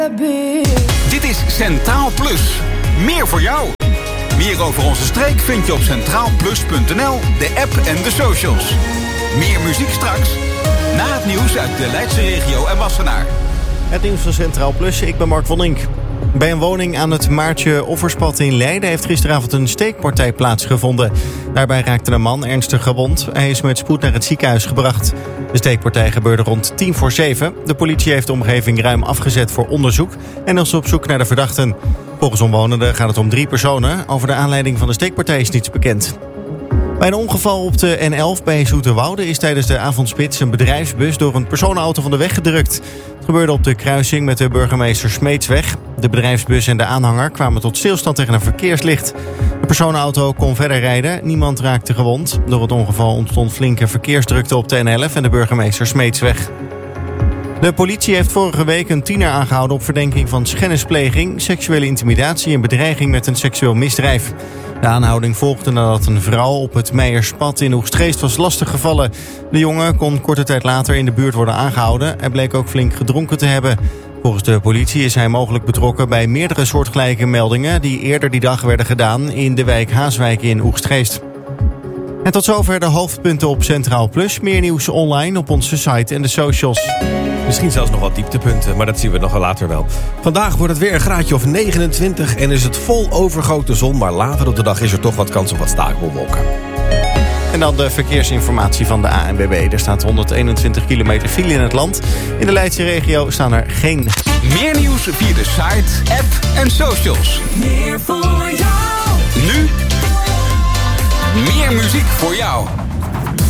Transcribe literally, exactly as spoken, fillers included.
Dit is Centraal Plus. Meer voor jou. Meer over onze streek vind je op centraal plus punt n l, de app en de socials. Meer muziek straks, na het nieuws uit de Leidse regio en Wassenaar. Het nieuws van Centraal Plus, ik ben Mark van Ink. Bij een woning aan het Maartje Offerspad in Leiden heeft gisteravond een steekpartij plaatsgevonden. Daarbij raakte een man ernstig gewond. Hij is met spoed naar het ziekenhuis gebracht. De steekpartij gebeurde rond tien voor zeven. De politie heeft de omgeving ruim afgezet voor onderzoek en is op zoek naar de verdachten. Volgens omwonenden gaat het om drie personen. Over de aanleiding van de steekpartij is niets bekend. Bij een ongeval op de N elf bij Zoeterwoude is tijdens de avondspits een bedrijfsbus door een personenauto van de weg gedrukt. Het gebeurde op de kruising met de burgemeester Smeetsweg. De bedrijfsbus en de aanhanger kwamen tot stilstand tegen een verkeerslicht. De personenauto kon verder rijden, niemand raakte gewond. Door het ongeval ontstond flinke verkeersdrukte op de N elf en de burgemeester Smeetsweg. De politie heeft vorige week een tiener aangehouden op verdenking van schennispleging, seksuele intimidatie en bedreiging met een seksueel misdrijf. De aanhouding volgde nadat een vrouw op het Meijerspad in Oegstgeest was lastiggevallen. De jongen kon korte tijd later in de buurt worden aangehouden. Hij bleek ook flink gedronken te hebben. Volgens de politie is hij mogelijk betrokken bij meerdere soortgelijke meldingen die eerder die dag werden gedaan in de wijk Haaswijk in Oegstgeest. En tot zover de hoofdpunten op Centraal Plus. Meer nieuws online op onze site en de socials. Misschien zelfs nog wat dieptepunten, maar dat zien we nog later wel. Vandaag wordt het weer een graadje of negenentwintig en is het vol overgoten zon, maar later op de dag is er toch wat kans op wat stapelwolken. En dan de verkeersinformatie van de A N W B. Er staat honderdeenentwintig kilometer file in het land. In de Leidse regio staan er geen. Meer nieuws via de site, app en socials. Meer voor jou. Nu meer muziek voor jou.